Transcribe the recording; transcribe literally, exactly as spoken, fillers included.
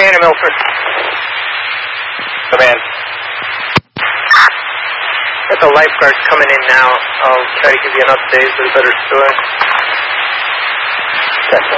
Indiana, Milford. Come in. Got the lifeguards coming in now. I'll try to give you an update with a better story. That's